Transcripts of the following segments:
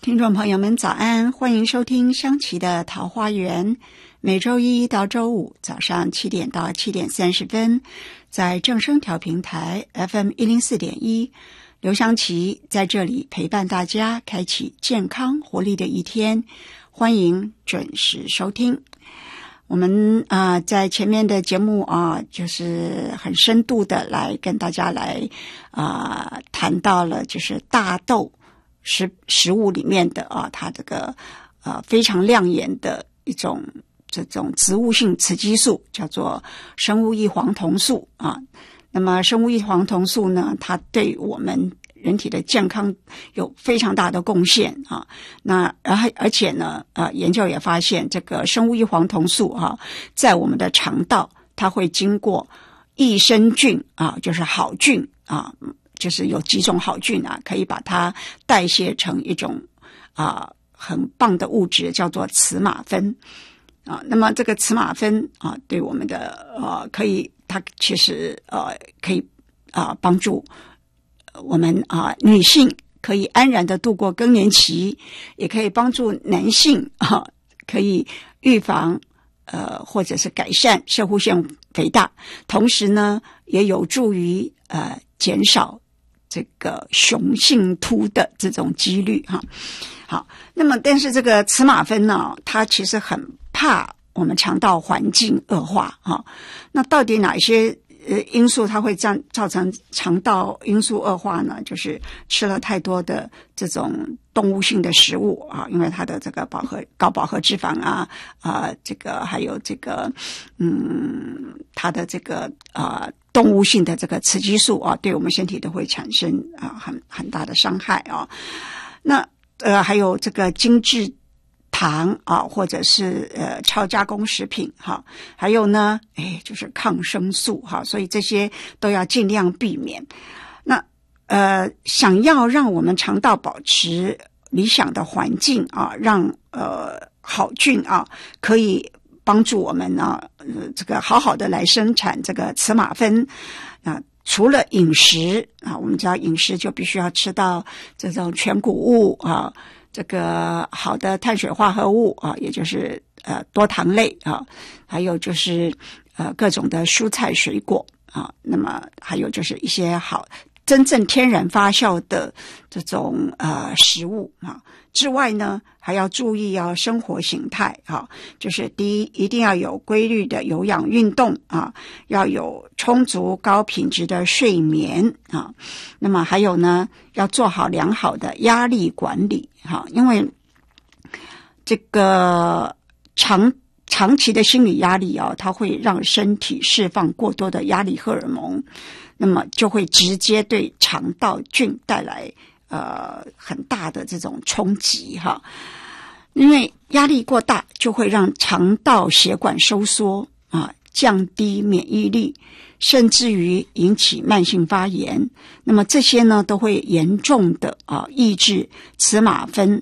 听众朋友们早安，欢迎收听香琪的桃花源，每周一到周五早上7点到7点30分，在正声调频台 FM 104.1，刘香琪在这里陪伴大家，开启健康活力的一天，欢迎准时收听。我们在前面的节目就是很深度的来跟大家来谈到了就是大豆食物里面的它这个非常亮眼的一种这种植物性雌激素，叫做生物异黄酮素那么生物异黄酮素呢，它对我们人体的健康有非常大的贡献那而且呢研究也发现这个生物异黄酮素在我们的肠道它会经过益生菌就是好菌就是有几种好菌可以把它代谢成一种很棒的物质，叫做雌马酚那么这个雌马酚对我们的它其实可以帮助我们女性可以安然的度过更年期，也可以帮助男性可以预防或者是改善攝護腺肥大，同时呢也有助于减少这个雄性秃的这种几率好，那么但是这个雌马酚呢，它其实很怕我们肠道环境恶化那到底哪一些因素它会造成肠道因素恶化呢？就是吃了太多的这种动物性的食物因为它的这个高饱和脂肪这个还有这个它的这个动物性的这个雌激素对我们身体都会产生很大的伤害那还有这个精制糖或者是超加工食品还有呢就是抗生素所以这些都要尽量避免。那想要让我们肠道保持理想的环境让好菌可以帮助我们这个好好的来生产这个雌马酚除了饮食我们知道饮食就必须要吃到这种全谷物这个好的碳水化合物也就是多糖类还有就是各种的蔬菜水果那么还有就是一些好真正天然发酵的这种食物之外呢，还要注意生活形态就是第一，一定要有规律的有氧运动要有充足高品质的睡眠那么还有呢，要做好良好的压力管理因为这个长期的心理压力它会让身体释放过多的压力荷尔蒙，那么就会直接对肠道菌带来很大的这种冲击因为压力过大就会让肠道血管收缩降低免疫力，甚至于引起慢性发炎。那么这些呢都会严重的抑制雌马酚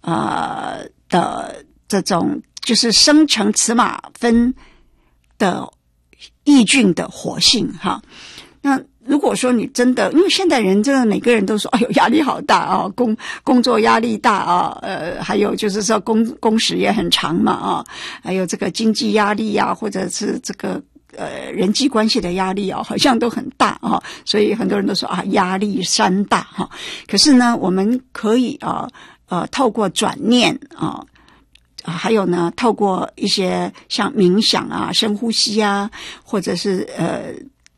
的这种就是生成雌马酚的抑菌的活性那如果说你真的，因为现代人真的每个人都说哎呦压力好大工作压力大还有就是说工时也很长嘛还有这个经济压力或者是这个人际关系的压力好像都很大所以很多人都说压力山大可是呢我们可以透过转念还有呢透过一些像冥想深呼吸或者是